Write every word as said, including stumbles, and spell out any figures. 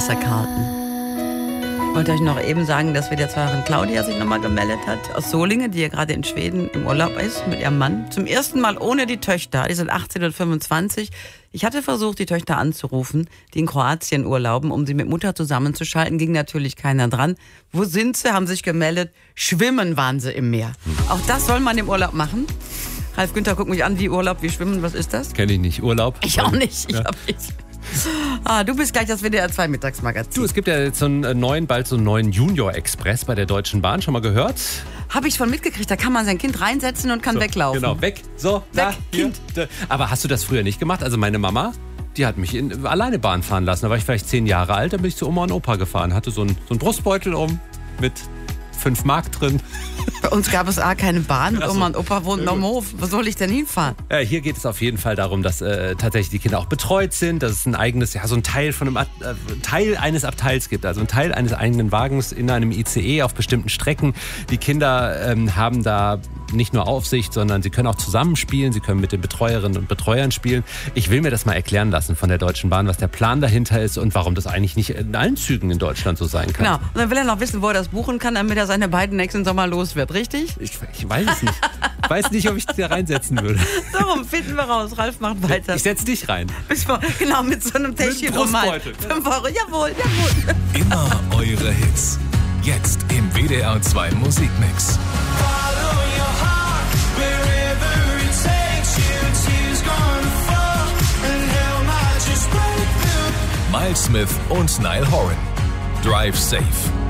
Vanessa Carlton. Ich wollte euch noch eben sagen, dass Videozuhörerin Claudia sich nochmal gemeldet hat aus Solingen, die ja gerade in Schweden im Urlaub ist mit ihrem Mann. Zum ersten Mal ohne die Töchter, die sind achtzehn und fünfundzwanzig. Ich hatte versucht, die Töchter anzurufen, die in Kroatien urlauben, um sie mit Mutter zusammenzuschalten. Ging natürlich keiner dran. Wo sind sie? Haben sich gemeldet. Schwimmen waren sie im Meer. Auch das soll man im Urlaub machen. Ralf Günther guckt mich an, wie Urlaub, wie Schwimmen, was ist das? Kenn ich nicht. Urlaub? Ich auch nicht. Ich ja. hab nicht. Ah, du bist gleich das W D R zwei Mittagsmagazin. Du, es gibt ja jetzt so einen neuen, bald so einen neuen Junior-Express bei der Deutschen Bahn. Schon mal gehört? Habe ich von mitgekriegt. Da kann man sein Kind reinsetzen und kann so, weglaufen. Genau, weg. So, weg, da, Kind. Hier. Aber hast du das früher nicht gemacht? Also meine Mama, die hat mich in, alleine Bahn fahren lassen. Da war ich vielleicht zehn Jahre alt. Da bin ich zu Oma und Opa gefahren. Hatte so einen, so einen Brustbeutel um mit fünf Mark drin. Bei uns gab es A, keine Bahn und Ach so. Oma und Opa wohnten am Hof. Wo soll ich denn hinfahren? Ja, hier geht es auf jeden Fall darum, dass äh, tatsächlich die Kinder auch betreut sind, dass es ein eigenes, ja, so ein Teil von einem äh, Teil eines Abteils gibt, also ein Teil eines eigenen Wagens in einem I C E auf bestimmten Strecken. Die Kinder ähm, haben da nicht nur Aufsicht, sondern sie können auch zusammenspielen, sie können mit den Betreuerinnen und Betreuern spielen. Ich will mir das mal erklären lassen von der Deutschen Bahn, was der Plan dahinter ist und warum das eigentlich nicht in allen Zügen in Deutschland so sein kann. Genau. Und dann will er noch wissen, wo er das buchen kann, damit er seine beiden nächsten Sommer los wird, richtig? Ich, ich weiß es nicht. Ich weiß nicht, ob ich dich da reinsetzen würde. Darum finden wir raus. Ralf macht weiter. Ich setze dich rein. Bis vor, genau, mit so einem Täschchen normal. Fünf Euro, jawohl, jawohl. Immer eure Hits. Jetzt im W D R zwei Musikmix. Miles Smith und Niall Horan. Drive Safe.